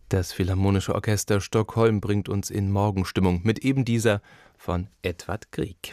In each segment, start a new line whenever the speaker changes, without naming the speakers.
Das Philharmonische Orchester Stockholm bringt uns in Morgenstimmung mit eben dieser von Edvard Grieg.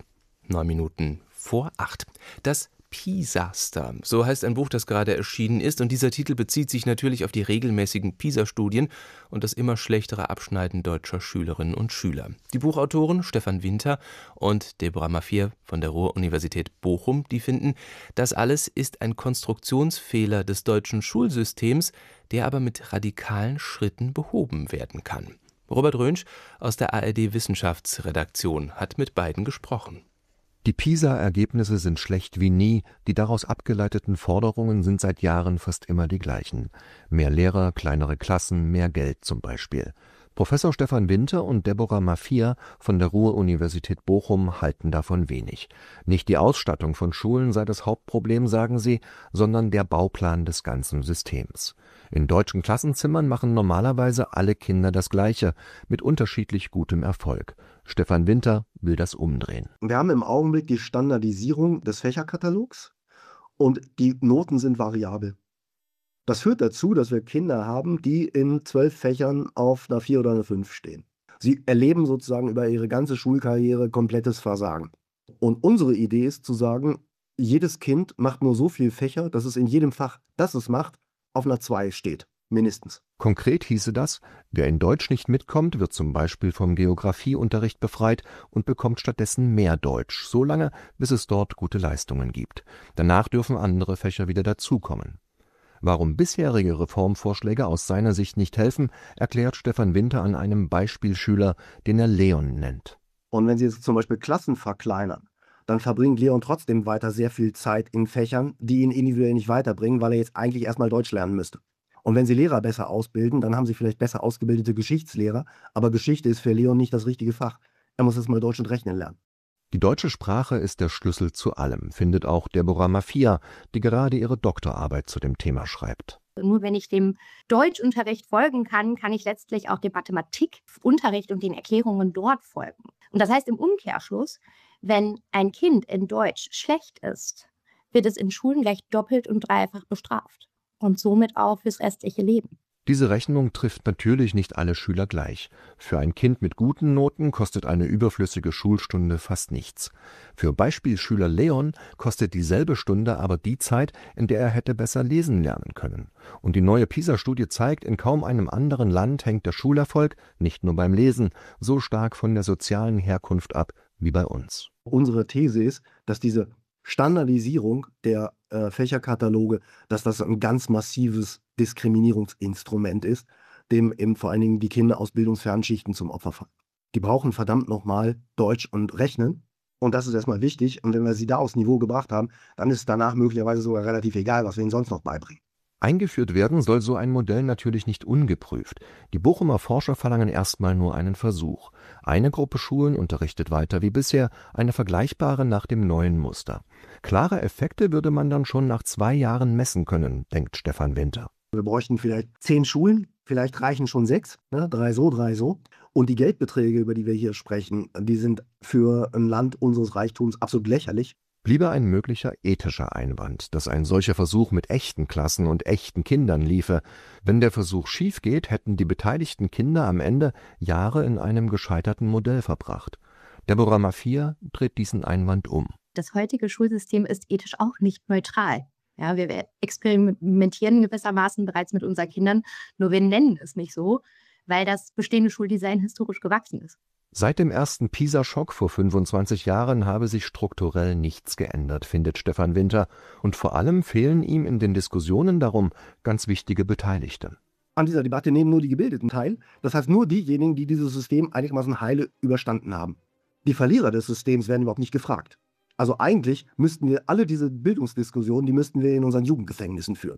7:09. Das PISaster, so heißt ein Buch, das gerade erschienen ist, und dieser Titel bezieht sich natürlich auf die regelmäßigen PISA-Studien und das immer schlechtere Abschneiden deutscher Schülerinnen und Schüler. Die Buchautoren Stefan Winter und Deborah Maffir von der Ruhr-Universität Bochum, die finden, das alles ist ein Konstruktionsfehler des deutschen Schulsystems, der aber mit radikalen Schritten behoben werden kann. Robert Rönsch aus der ARD-Wissenschaftsredaktion hat mit beiden gesprochen.
Die PISA-Ergebnisse sind schlecht wie nie, die daraus abgeleiteten Forderungen sind seit Jahren fast immer die gleichen. Mehr Lehrer, kleinere Klassen, mehr Geld zum Beispiel. Professor Stefan Winter und Deborah Maffir von der Ruhr-Universität Bochum halten davon wenig. Nicht die Ausstattung von Schulen sei das Hauptproblem, sagen sie, sondern der Bauplan des ganzen Systems. In deutschen Klassenzimmern machen normalerweise alle Kinder das Gleiche, mit unterschiedlich gutem Erfolg. Stefan Winter will das umdrehen.
Wir haben im Augenblick die Standardisierung des Fächerkatalogs und die Noten sind variabel. Das führt dazu, dass wir Kinder haben, die in 12 Fächern auf einer 4 oder einer 5 stehen. Sie erleben sozusagen über ihre ganze Schulkarriere komplettes Versagen. Und unsere Idee ist zu sagen, jedes Kind macht nur so viele Fächer, dass es in jedem Fach, das es macht, auf einer 2 steht, mindestens.
Konkret hieße das, wer in Deutsch nicht mitkommt, wird zum Beispiel vom Geografieunterricht befreit und bekommt stattdessen mehr Deutsch, so lange, bis es dort gute Leistungen gibt. Danach dürfen andere Fächer wieder dazukommen. Warum bisherige Reformvorschläge aus seiner Sicht nicht helfen, erklärt Stefan Winter an einem Beispielschüler, den er Leon nennt.
Und wenn Sie jetzt zum Beispiel Klassen verkleinern, dann verbringt Leon trotzdem weiter sehr viel Zeit in Fächern, die ihn individuell nicht weiterbringen, weil er jetzt eigentlich erstmal Deutsch lernen müsste. Und wenn Sie Lehrer besser ausbilden, dann haben Sie vielleicht besser ausgebildete Geschichtslehrer, aber Geschichte ist für Leon nicht das richtige Fach. Er muss jetzt mal Deutsch und Rechnen lernen.
Die deutsche Sprache ist der Schlüssel zu allem, findet auch Deborah Maffir, die gerade ihre Doktorarbeit zu dem Thema schreibt.
Nur wenn ich dem Deutschunterricht folgen kann, kann ich letztlich auch dem Mathematikunterricht und den Erklärungen dort folgen. Und das heißt im Umkehrschluss, wenn ein Kind in Deutsch schlecht ist, wird es in Schulen gleich doppelt und dreifach bestraft. Und somit auch fürs restliche Leben.
Diese Rechnung trifft natürlich nicht alle Schüler gleich. Für ein Kind mit guten Noten kostet eine überflüssige Schulstunde fast nichts. Für Beispielschüler Leon kostet dieselbe Stunde aber die Zeit, in der er hätte besser lesen lernen können. Und die neue PISA-Studie zeigt, in kaum einem anderen Land hängt der Schulerfolg, nicht nur beim Lesen, so stark von der sozialen Herkunft ab wie bei uns.
Unsere These ist, dass diese Standardisierung der Fächerkataloge, dass das ein ganz massives Diskriminierungsinstrument ist, dem eben vor allen Dingen die Kinder aus bildungsfernen Schichten zum Opfer fallen. Die brauchen verdammt nochmal Deutsch und Rechnen und das ist erstmal wichtig und wenn wir sie da aufs Niveau gebracht haben, dann ist es danach möglicherweise sogar relativ egal, was wir ihnen sonst noch beibringen.
Eingeführt werden soll so ein Modell natürlich nicht ungeprüft. Die Bochumer Forscher verlangen erstmal nur einen Versuch. Eine Gruppe Schulen unterrichtet weiter wie bisher, eine vergleichbare nach dem neuen Muster. Klare Effekte würde man dann schon nach 2 Jahren messen können, denkt Stefan Winter.
Wir bräuchten vielleicht 10 Schulen, vielleicht reichen schon 6, 3 so, 3 so. Und die Geldbeträge, über die wir hier sprechen, die sind für ein Land unseres Reichtums absolut lächerlich.
Bliebe ein möglicher ethischer Einwand, dass ein solcher Versuch mit echten Klassen und echten Kindern liefe. Wenn der Versuch schief geht, hätten die beteiligten Kinder am Ende Jahre in einem gescheiterten Modell verbracht. Deborah Maffir dreht diesen Einwand um.
Das heutige Schulsystem ist ethisch auch nicht neutral. Ja, wir experimentieren gewissermaßen bereits mit unseren Kindern, nur wir nennen es nicht so, weil das bestehende Schuldesign historisch gewachsen ist.
Seit dem ersten PISA-Schock vor 25 Jahren habe sich strukturell nichts geändert, findet Stefan Winter. Und vor allem fehlen ihm in den Diskussionen darum ganz wichtige Beteiligte.
An dieser Debatte nehmen nur die Gebildeten teil. Das heißt nur diejenigen, die dieses System einigermaßen heile überstanden haben. Die Verlierer des Systems werden überhaupt nicht gefragt. Also eigentlich müssten wir alle diese Bildungsdiskussionen, die müssten wir in unseren Jugendgefängnissen führen.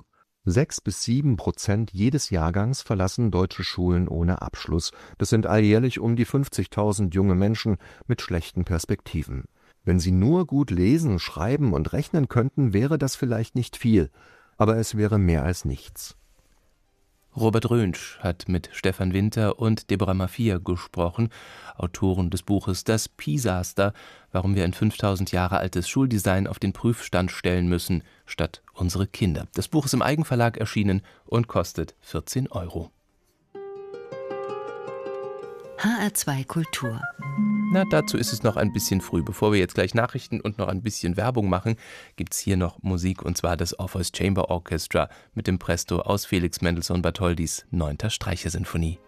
6-7% jedes Jahrgangs verlassen deutsche Schulen ohne Abschluss. Das sind alljährlich um die 50.000 junge Menschen mit schlechten Perspektiven. Wenn sie nur gut lesen, schreiben und rechnen könnten, wäre das vielleicht nicht viel, aber es wäre mehr als nichts.
Robert Rönsch hat mit Stefan Winter und Deborah Maffir gesprochen, Autoren des Buches Das PISaster, warum wir ein 5000 Jahre altes Schuldesign auf den Prüfstand stellen müssen, statt unsere Kinder. Das Buch ist im Eigenverlag erschienen und kostet 14 €.
HR2 Kultur.
Na, dazu ist es noch ein bisschen früh. Bevor wir jetzt gleich Nachrichten und noch ein bisschen Werbung machen, gibt's hier noch Musik, und zwar das Orpheus Chamber Orchestra mit dem Presto aus Felix Mendelssohn Bartholdys 9. Streichersinfonie.